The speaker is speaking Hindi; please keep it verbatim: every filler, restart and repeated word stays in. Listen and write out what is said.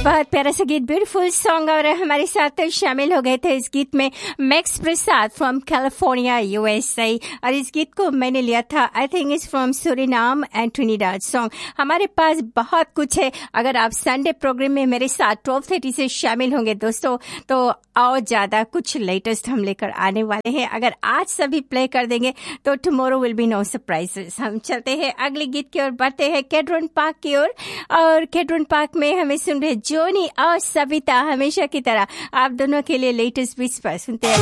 बहुत प्यारा सा गीत, ब्यूटीफुल सॉन्ग। और हमारे साथ शामिल हो गए थे इस गीत में max Prasad from California USA, और इस गीत को मैंने लिया था I think is from Suriname and Trinidad song. हमारे पास बहुत कुछ है। अगर आप संडे प्रोग्राम में मेरे साथ ट्वेल्व थर्टी से शामिल होंगे दोस्तों, तो और ज्यादा कुछ लेटेस्ट हम लेकर आने वाले हैं। अगर आज सभी प्ले कर देंगे तो tomorrow will be no surprises. हम चलते हैं अगले गीत की ओर, बढ़ते हैं केड्रॉन पार्क की ओर। और केड्रॉन पार्क में हमें सुन रहे जोनी और सविता, हमेशा की तरह आप दोनों के लिए लेटेस्ट विस्पर सुनते हैं।